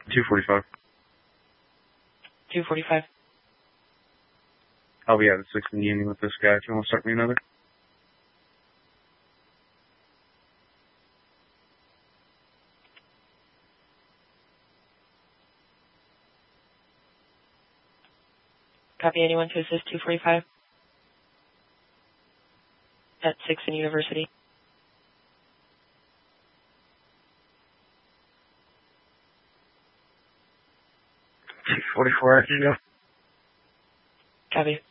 245. 245. I'll be at the 6 in the evening with this guy if you want to start me another. Copy, anyone to assist 245 at 6 in University. 244, I can go. Copy.